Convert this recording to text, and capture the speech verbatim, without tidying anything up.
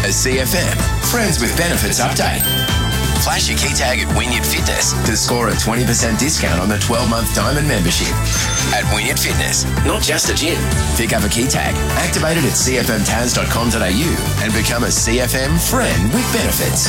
A C F M Friends with Benefits update. Flash your key tag at Wynyard Fitness to score a twenty percent discount on the twelve-month Diamond membership. At Wynyard Fitness, not just a gym. Pick up a key tag, activate it at c f m tas dot com dot a u and become a C F M friend with benefits.